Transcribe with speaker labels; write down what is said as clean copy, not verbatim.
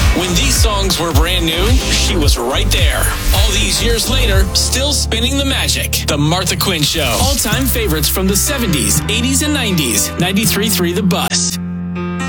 Speaker 1: When these songs were brand new, she was right there. All these years later, still spinning the magic. The Martha Quinn Show. All-time favorites from the 70s, 80s, and 90s. 93.3 The Bus.